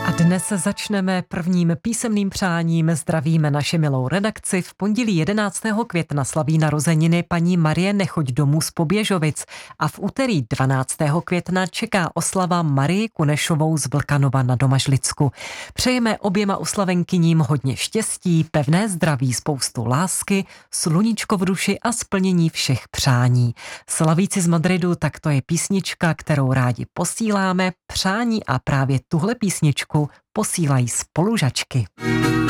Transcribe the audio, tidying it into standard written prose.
A dnes začneme prvním písemným přáním. Zdravíme naši milou redakci. V pondělí 11. května slaví narozeniny paní Marie Nechoď domů z Poběžovic a v úterý 12. května čeká oslava Marii Kunešovou z Vlkanova na Domažlicku. Přejeme oběma oslavenkyním hodně štěstí, pevné zdraví, spoustu lásky, sluníčko v duši a splnění všech přání. Slavíci z Madridu, tak to je písnička, kterou rádi posíláme. Přání a právě tuhle písničku posílají spolužačky.